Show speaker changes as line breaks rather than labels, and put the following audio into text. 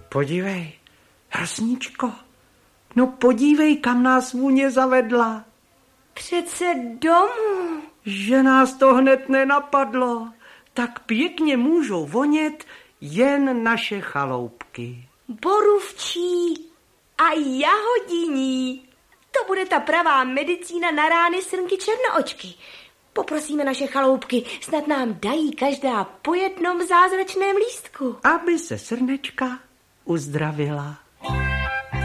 Podívej, Hrstničko, no podívej, kam nás vůně zavedla.
Přece domů.
Že nás to hned nenapadlo. Tak pěkně můžou vonět jen naše chaloupky.
Borůvčí a jahodiní. To bude ta pravá medicína na rány srnky černoočky. Poprosíme naše chaloupky, snad nám dají každá po jednom zázračném lístku.
Aby se srnečka uzdravila.